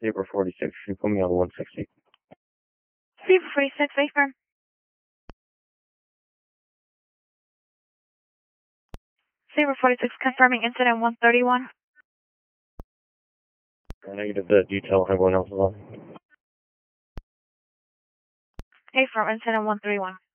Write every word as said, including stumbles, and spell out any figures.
Saber forty-six, you put me on one sixty. Saber forty-six, affirm. Saber forty-six, confirming incident one thirty-one. Negative, the detail everyone else is on. Affirm, incident one thirty-one.